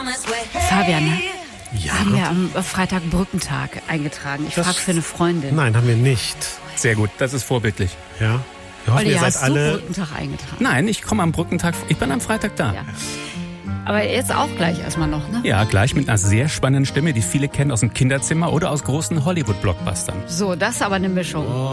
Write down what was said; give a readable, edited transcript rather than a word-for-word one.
Fabian, ne? Ja. Haben wir am Freitag Brückentag eingetragen. Ich frage für eine Freundin. Nein, haben wir nicht. Sehr gut, das ist vorbildlich. Ja. Wir hoffen, Olli, ihr seid hast du alle... Brückentag eingetragen? Nein, ich komme am Brückentag, ich bin am Freitag da. Ja. Aber jetzt auch gleich erstmal noch, ne? Ja, gleich mit einer sehr spannenden Stimme, die viele kennen aus dem Kinderzimmer oder aus großen Hollywood-Blockbustern. So, das ist aber eine Mischung.